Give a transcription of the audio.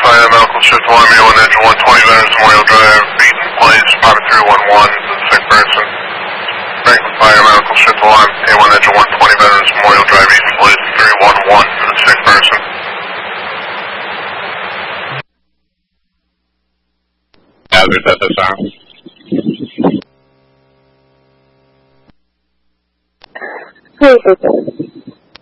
Fire Medical Shift Alarm A1 Engine 120 Veterans Memorial Drive, Beaton Place, Papa 311, the sick person. Franklin Fire Medical Shift Alarm A1 Engine 120 Veterans Memorial Drive, East Place 311, the sick person. Hazard SSR. Hey,